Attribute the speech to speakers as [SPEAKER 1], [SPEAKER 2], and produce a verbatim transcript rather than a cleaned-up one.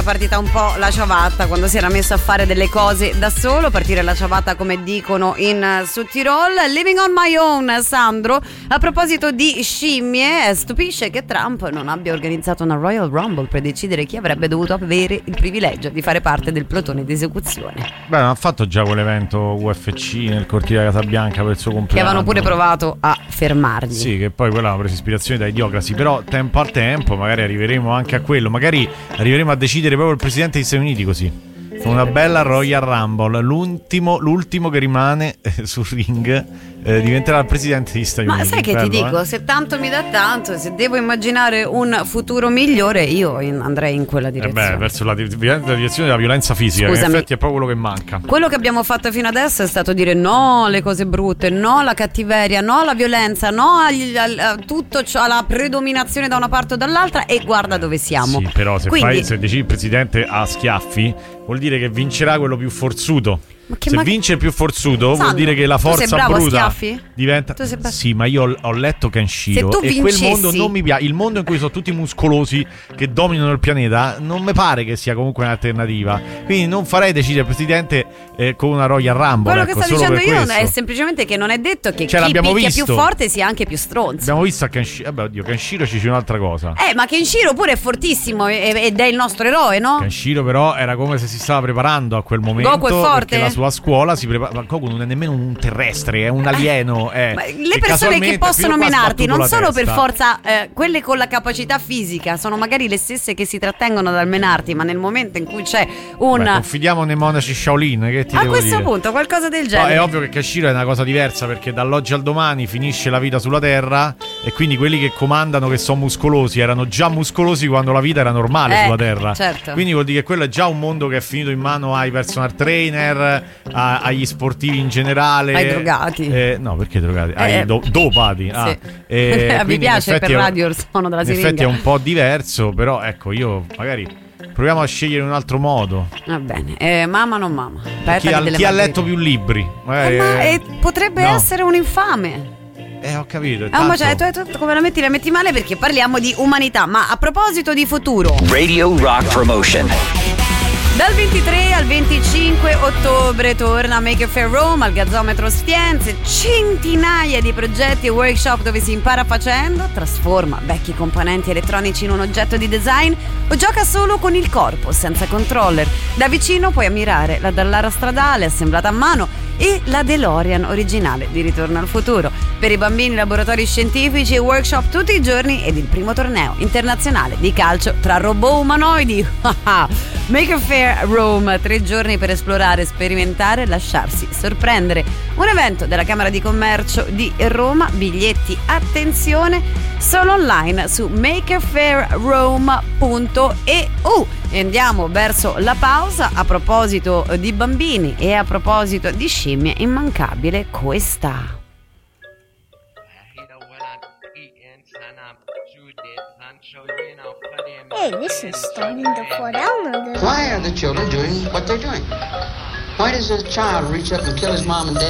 [SPEAKER 1] partita un po' la ciabatta quando si era messo a fare delle cose da solo, partire la ciabatta come dicono in Sud Tirol. Living on my own, Sandro. A proposito di scimmie, stupisce che Trump non abbia organizzato una Royal Rumble per decidere chi avrebbe dovuto avere il privilegio di fare parte del plotone di esecuzione.
[SPEAKER 2] Beh, ha fatto già quell'evento U F C nel cortile della Casa Bianca per il suo compleanno.
[SPEAKER 1] Che avevano pure provato a fermargli.
[SPEAKER 2] Sì, che poi quella ha preso ispirazione da Idiocrasi. Però tempo al tempo magari arriveremo anche a quello. Magari arriveremo a decidere proprio il presidente degli Stati Uniti così, con una bella Royal Rumble. L'ultimo, l'ultimo che rimane eh, sul ring eh, diventerà il presidente degli Stati
[SPEAKER 1] Ma
[SPEAKER 2] Uniti.
[SPEAKER 1] sai che
[SPEAKER 2] bello,
[SPEAKER 1] ti dico,
[SPEAKER 2] eh?
[SPEAKER 1] se tanto mi dà tanto, se devo immaginare un futuro migliore, io in- andrei in quella
[SPEAKER 2] Eh
[SPEAKER 1] direzione.
[SPEAKER 2] beh, verso la, di- la direzione della violenza fisica.
[SPEAKER 1] Scusami.
[SPEAKER 2] Che in effetti è proprio quello che manca.
[SPEAKER 1] Quello che abbiamo fatto fino adesso è stato dire no alle cose brutte, no alla cattiveria, no alla violenza, no agli- al- a tutto ciò, alla predominazione da una parte o dall'altra, e guarda dove siamo.
[SPEAKER 2] Sì, però se,
[SPEAKER 1] Quindi,
[SPEAKER 2] fai, se decidi il presidente a schiaffi, vuol dire che vincerà quello più forzuto.
[SPEAKER 1] Ma che
[SPEAKER 2] Se
[SPEAKER 1] ma-
[SPEAKER 2] vince il più forzuto,
[SPEAKER 1] Sandro,
[SPEAKER 2] vuol dire che la
[SPEAKER 1] tu sei
[SPEAKER 2] forza
[SPEAKER 1] bravo a
[SPEAKER 2] bruta
[SPEAKER 1] schiaffi?
[SPEAKER 2] diventa.
[SPEAKER 1] Tu sei bra-
[SPEAKER 2] Sì, ma io ho, ho letto Kenshiro
[SPEAKER 1] Se tu
[SPEAKER 2] e quel
[SPEAKER 1] vincessi-
[SPEAKER 2] mondo non mi piace. Il mondo in cui sono tutti muscolosi che dominano il pianeta non mi pare che sia comunque un'alternativa. Quindi non farei decidere il presidente eh, con una Royal Rumble.
[SPEAKER 1] quello
[SPEAKER 2] ecco,
[SPEAKER 1] che sto
[SPEAKER 2] solo
[SPEAKER 1] dicendo
[SPEAKER 2] per
[SPEAKER 1] io
[SPEAKER 2] questo.
[SPEAKER 1] è semplicemente che non è detto che
[SPEAKER 2] Cioè,
[SPEAKER 1] chi
[SPEAKER 2] l'abbiamo
[SPEAKER 1] picchia
[SPEAKER 2] visto.
[SPEAKER 1] più forte sia anche più stronzo.
[SPEAKER 2] Abbiamo visto a Kenshiro. Vabbè, oddio, Kenshiro ci c'è un'altra cosa.
[SPEAKER 1] Eh, ma Kenshiro pure è fortissimo e- ed è il nostro eroe, no?
[SPEAKER 2] Kenshiro però era come se si stava preparando a quel momento.
[SPEAKER 1] Goku è forte?
[SPEAKER 2] Perché la sua scuola si prepara. Ma Goku non è nemmeno un terrestre, è un alieno. È,
[SPEAKER 1] Ma le persone che possono menarti non sono per forza eh, quelle con la capacità fisica, sono magari le stesse che si trattengono dal menarti, ma nel momento in cui c'è un...
[SPEAKER 2] Beh, confidiamo nei monaci Shaolin, che ti
[SPEAKER 1] a
[SPEAKER 2] devo
[SPEAKER 1] questo
[SPEAKER 2] dire?
[SPEAKER 1] punto qualcosa del
[SPEAKER 2] No,
[SPEAKER 1] genere.
[SPEAKER 2] è ovvio che Kenshiro è una cosa diversa, perché dall'oggi al domani finisce la vita sulla Terra e quindi quelli che comandano, che sono muscolosi, erano già muscolosi quando la vita era normale
[SPEAKER 1] Eh,
[SPEAKER 2] sulla Terra.
[SPEAKER 1] certo.
[SPEAKER 2] Quindi vuol dire che quello è già un mondo che è finito in mano ai personal trainer, a- agli sportivi in generale,
[SPEAKER 1] Ai drogati.
[SPEAKER 2] Eh, no, perché drogati?
[SPEAKER 1] Eh,
[SPEAKER 2] Ai do- dopati. Ah.
[SPEAKER 1] sì.
[SPEAKER 2] Eh,
[SPEAKER 1] Mi
[SPEAKER 2] quindi
[SPEAKER 1] piace
[SPEAKER 2] in effetti
[SPEAKER 1] per
[SPEAKER 2] è-
[SPEAKER 1] radio il suono della
[SPEAKER 2] in
[SPEAKER 1] siringa.
[SPEAKER 2] effetti è un po' diverso, però ecco, io magari proviamo a scegliere un altro modo.
[SPEAKER 1] Va bene, eh, mamma non mamma. Aperta
[SPEAKER 2] Chi ha,
[SPEAKER 1] delle
[SPEAKER 2] chi ha
[SPEAKER 1] margherite.
[SPEAKER 2] letto più libri?
[SPEAKER 1] Eh,
[SPEAKER 2] Magari,
[SPEAKER 1] ma
[SPEAKER 2] eh,
[SPEAKER 1] eh, potrebbe
[SPEAKER 2] no.
[SPEAKER 1] essere un infame.
[SPEAKER 2] Eh, ho capito.
[SPEAKER 1] Eh,
[SPEAKER 2] tanto-
[SPEAKER 1] ma cioè, tu, tu come la metti la metti male, perché parliamo di umanità. Ma a proposito di futuro,
[SPEAKER 3] Radio Rock Promotion.
[SPEAKER 1] dal ventitré al venticinque ottobre torna Maker Faire Rome al Gazzometro Sfienze. Centinaia di progetti e workshop dove si impara facendo, trasforma vecchi componenti elettronici in un oggetto di design o gioca solo con il corpo, senza controller. Da vicino puoi ammirare la Dallara stradale assemblata a mano e la DeLorean originale di Ritorno al futuro. Per i bambini laboratori scientifici e workshop tutti i giorni ed il primo torneo internazionale di calcio tra robot umanoidi. Maker Faire Rome, tre giorni per esplorare, sperimentare e lasciarsi sorprendere. Un evento della Camera di Commercio di Roma, biglietti, attenzione, solo online su maker faire rome punto e u. E andiamo verso la pausa. A proposito di bambini e a proposito di scimmie, immancabile questa.
[SPEAKER 4] Hey, this is starting to fall down a little.
[SPEAKER 5] Why are the children doing what they're doing? Why does a child reach up and kill his mom and dad?